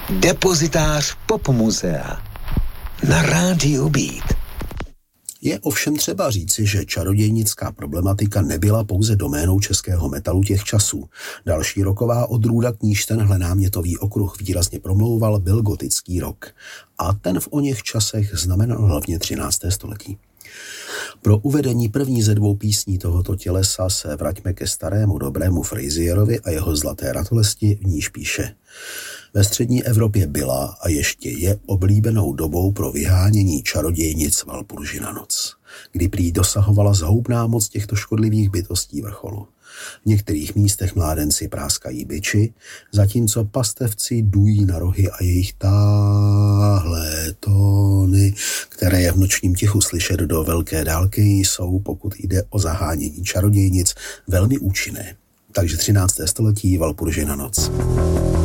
Depozitář Popmuzea na rádiu Beat. Je ovšem třeba říci, že čarodějnická problematika nebyla pouze doménou českého metalu těch časů. Další roková odrůda, k níž tenhle námětový okruh výrazně promlouval, byl gotický rock. A ten v oněch časech znamenal hlavně 13. století. Pro uvedení první ze 2 písní tohoto tělesa se vraťme ke starému dobrému Frasierovi a jeho Zlaté ratolesti, v níž píše: ve střední Evropě byla a ještě je oblíbenou dobou pro vyhánění čarodějnic Valpurgina noc, kdy prý dosahovala zhoubná moc těchto škodlivých bytostí vrcholu. V některých místech mládenci práskají biči, zatímco pastevci dují na rohy a jejich táhlé tóny, které je v nočním tichu slyšet do velké dálky, jsou, pokud jde o zahánění čarodějnic, velmi účinné. Takže 13. století, Valpurgina noc.